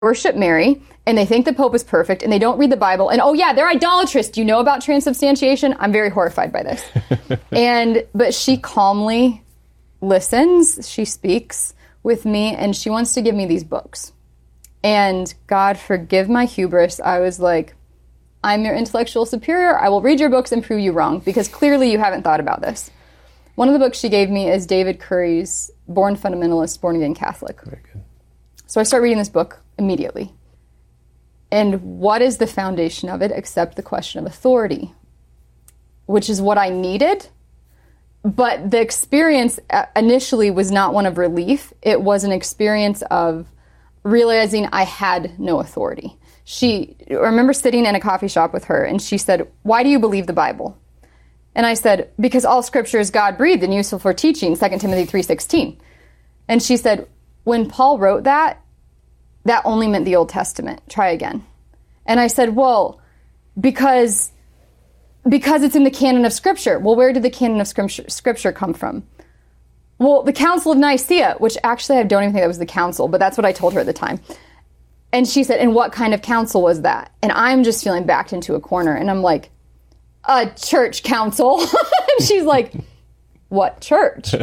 worship Mary, and they think the Pope is perfect, and they don't read the Bible, and oh yeah, they're idolatrous. Do you know about transubstantiation? I'm very horrified by this. But she calmly listens, she speaks with me, and she wants to give me these books. And God forgive my hubris, I was like, I'm your intellectual superior, I will read your books and prove you wrong, because clearly you haven't thought about this. One of the books she gave me is David Curry's Born Fundamentalist, Born Again Catholic. Very good. So I start reading this book immediately. And what is the foundation of it except the question of authority, which is what I needed. But the experience initially was not one of relief. It was an experience of realizing I had no authority. I remember sitting in a coffee shop with her, and she said, "Why do you believe the Bible?" And I said, "Because all scripture is God-breathed and useful for teaching, 2 Timothy 3:16. And she said, "When Paul wrote that only meant the Old Testament. Try again." And I said, "Well, because it's in the canon of Scripture." "Well, where did the canon of Scripture come from?" "Well, the Council of Nicaea," which actually I don't even think that was the council, but that's what I told her at the time. And she said, "And what kind of council was that?" And I'm just feeling backed into a corner, and I'm like, "A church council." And she's like, "What church?"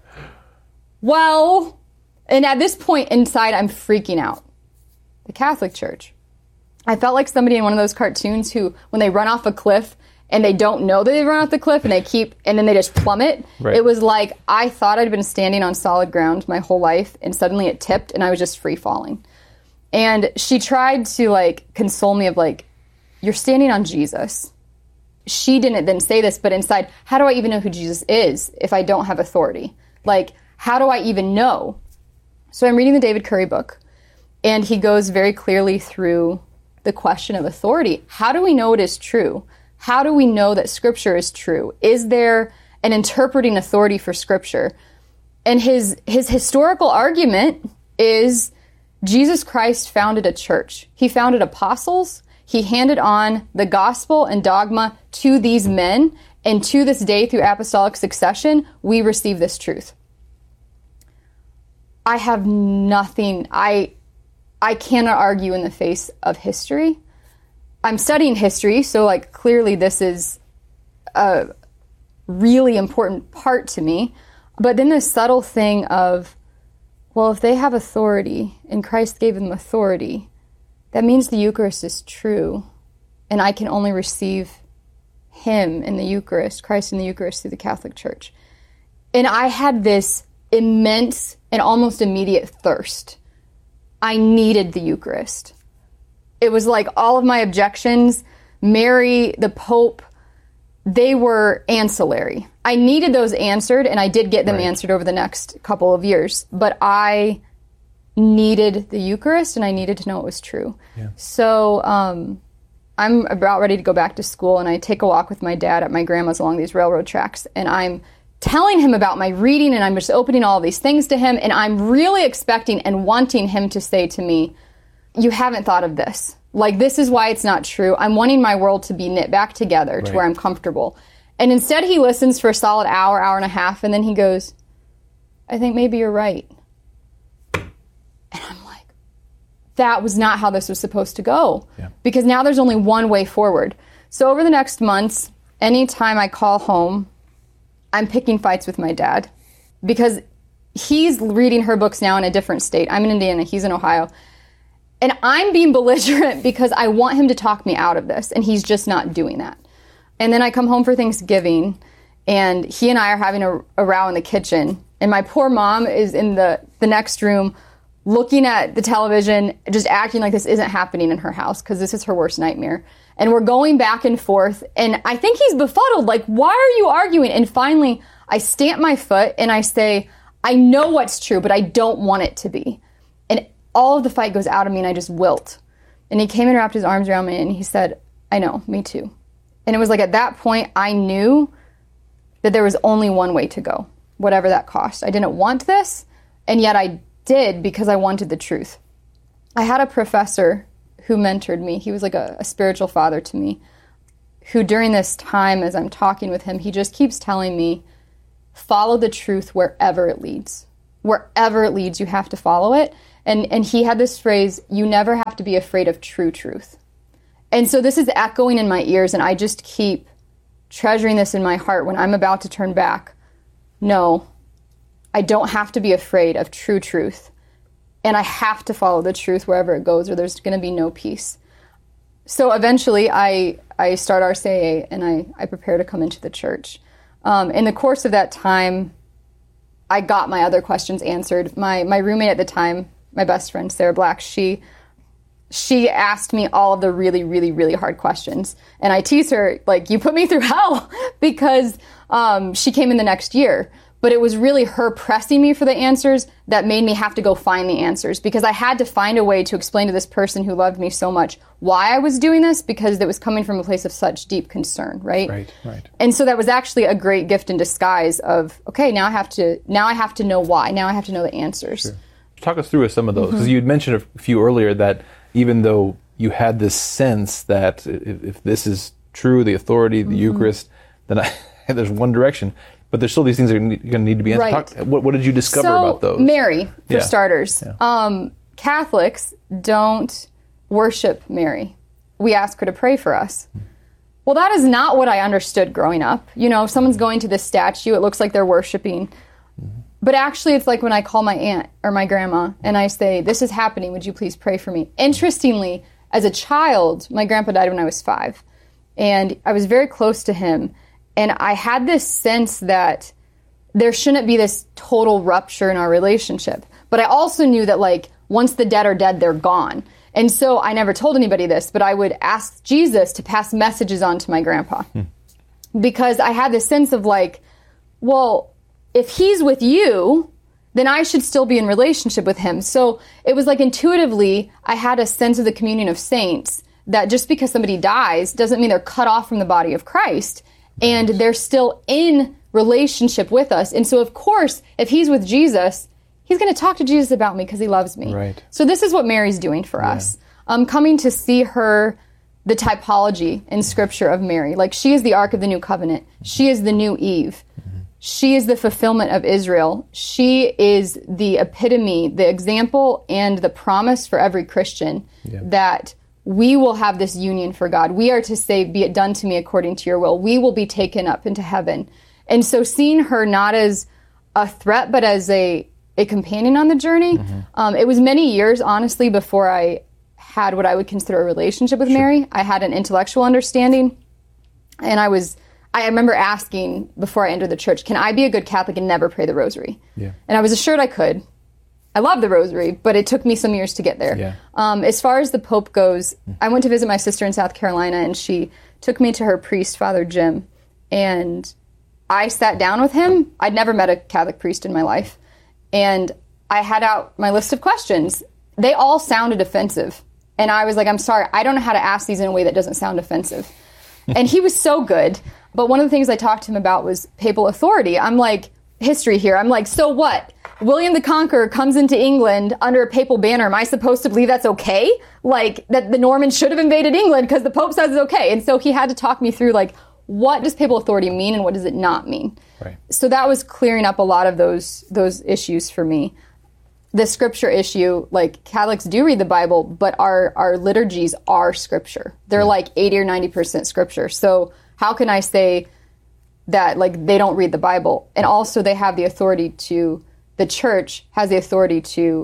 Well, and at this point inside, I'm freaking out. The Catholic Church. I felt like somebody in one of those cartoons who, when they run off a cliff and they don't know that they run off the cliff and then they just plummet. Right. It was like I thought I'd been standing on solid ground my whole life, and suddenly it tipped and I was just free falling. And she tried to console me of you're standing on Jesus. She didn't then say this, but inside, how do I even know who Jesus is if I don't have authority? How do I even know? So I'm reading the David Curry book, and he goes very clearly through the question of authority. How do we know it is true? How do we know that Scripture is true? Is there an interpreting authority for Scripture? And his historical argument is Jesus Christ founded a church. He founded apostles. He handed on the gospel and dogma to these men, and to this day, through apostolic succession, we receive this truth. I have nothing. I cannot argue in the face of history. I'm studying history, so clearly this is a really important part to me. But then the subtle thing of, well, if they have authority and Christ gave them authority, that means the Eucharist is true, and I can only receive Him in the Eucharist, Christ in the Eucharist, through the Catholic Church. And I had this immense and almost immediate thirst. I needed the Eucharist. It was like all of my objections, Mary, the Pope, they were ancillary. I needed those answered, and I did get them answered over the next couple of years. But I needed the Eucharist, and I needed to know it was true. Yeah. So I'm about ready to go back to school, and I take a walk with my dad at my grandma's along these railroad tracks, and I'm telling him about my reading, and I'm just opening all these things to him, and I'm really expecting and wanting him to say to me, "You haven't thought of this. This is why it's not true. I'm wanting my world to be knit back together to where I'm comfortable." And instead he listens for a solid hour and a half, and then he goes, "I think maybe you're right." And I'm like, that was not how this was supposed to go. Yeah. Because now there's only one way forward. So over the next months, anytime I call home, I'm picking fights with my dad, because he's reading her books now in a different state. I'm in Indiana, he's in Ohio. And I'm being belligerent because I want him to talk me out of this, and he's just not doing that. And then I come home for Thanksgiving, and he and I are having a row in the kitchen, and my poor mom is in the next room looking at the television, just acting like this isn't happening in her house, because this is her worst nightmare. And we're going back and forth, and I think he's befuddled, why are you arguing? And finally, I stamp my foot, and I say, I know what's true, but I don't want it to be. And all of the fight goes out of me, and I just wilt. And he came and wrapped his arms around me, and he said, "I know, me too." And it was at that point, I knew that there was only one way to go, whatever that cost. I didn't want this, and yet I did, because I wanted the truth. I had a professor who mentored me. He was a spiritual father to me, who during this time, as I'm talking with him, he just keeps telling me, follow the truth wherever it leads. wherever it leads, you have to follow it. And he had this phrase, you never have to be afraid of true truth. And so this is echoing in my ears, and I just keep treasuring this in my heart when I'm about to turn back. No, I don't have to be afraid of true truth. And I have to follow the truth wherever it goes, or there's going to be no peace. So eventually I start RCIA, and I prepare to come into the church. In the course of that time, I got my other questions answered. My roommate at the time, my best friend, Sarah Black, she asked me all of the really, really, really hard questions. And I tease her, like, you put me through hell, because she came in the next year. But it was really her pressing me for the answers that made me have to go find the answers, because I had to find a way to explain to this person who loved me so much why I was doing this, because it was coming from a place of such deep concern, right? Right. And so that was actually a great gift in disguise of, okay, now I have to know why. Now I have to know the answers. Sure. Talk us through some of those, because you had mentioned a few earlier that even though you had this sense that if this is true, the authority, the Eucharist, then there's one direction. But there's still these things that are going to need to be answered. Right. What did you discover about those? Mary, for starters. Yeah. Catholics don't worship Mary. We ask her to pray for us. Well, that is not what I understood growing up. You know, if someone's going to this statue, it looks like they're worshiping. But actually, it's like when I call my aunt or my grandma and I say, this is happening, would you please pray for me? Interestingly, as a child, my grandpa died when I was 5. And I was very close to him. And I had this sense that there shouldn't be this total rupture in our relationship. But I also knew that, like, once the dead are dead, they're gone. And so I never told anybody this, but I would ask Jesus to pass messages on to my grandpa. Because I had this sense of, like, well, if he's with you, then I should still be in relationship with him. So it was like intuitively, I had a sense of the communion of saints, that just because somebody dies doesn't mean they're cut off from the body of Christ. And they're still in relationship with us. And so, of course, if he's with Jesus, he's going to talk to Jesus about me because he loves me. Right. So this is what Mary's doing for us. Coming to see her, the typology in Scripture of Mary. Like, she is the Ark of the New Covenant. She is the new Eve. She is the fulfillment of Israel. She is the epitome, the example, and the promise for every Christian that we will have this union for God. We are to say, be it done to me according to your will. We will be taken up into heaven. And so seeing her not as a threat, but as a companion on the journey, it was many years, honestly, before I had what I would consider a relationship with Mary. I had an intellectual understanding, and I remember asking before I entered the church, can I be a good Catholic and never pray the rosary? Yeah. And I was assured I could. I love the rosary, but it took me some years to get there. Yeah. As far as the Pope goes, I went to visit my sister in South Carolina, and she took me to her priest, Father Jim, and I sat down with him. I'd never met a Catholic priest in my life, and I had out my list of questions. They all sounded offensive, and I was like, I'm sorry, I don't know how to ask these in a way that doesn't sound offensive. And he was so good. But one of the things I talked to him about was papal authority. I'm like, history here. I'm like, so what? William the Conqueror comes into England under a papal banner. Am I supposed to believe that's okay? Like, that the Normans should have invaded England because the Pope says it's okay. And so he had to talk me through, like, what does papal authority mean and what does it not mean? Right. So that was clearing up a lot of those issues for me. The scripture issue, like, Catholics do read the Bible, but our liturgies are scripture. They're like 80 or 90% scripture. So how can I say that, like, they don't read the Bible? And also they have the authority to, the church has the authority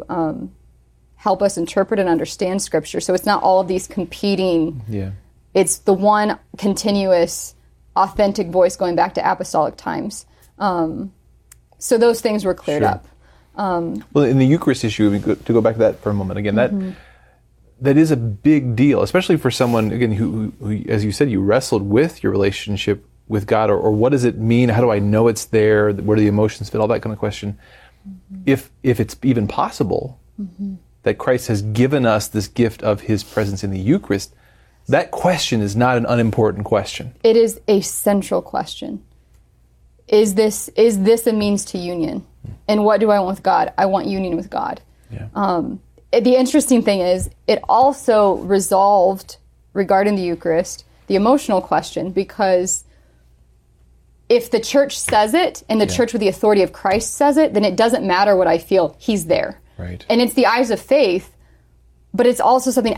to help us interpret and understand scripture. So it's not all of these competing. Yeah. It's the one continuous, authentic voice going back to apostolic times. So those things were cleared up. Well, in the Eucharist issue, to go back to that for a moment again, that is a big deal, especially for someone, again, who, as you said, you wrestled with your relationship with God, or what does it mean? How do I know it's there? Where do the emotions fit? All that kind of question. If it's even possible that Christ has given us this gift of his presence in the Eucharist, that question is not an unimportant question. It is a central question. Is this a means to union? And what do I want with God? I want union with God. Yeah. The interesting thing is, it also resolved, regarding the Eucharist, the emotional question, because if the church says it and the church with the authority of Christ says it, then it doesn't matter what I feel. He's there. Right. And it's the eyes of faith, but it's also something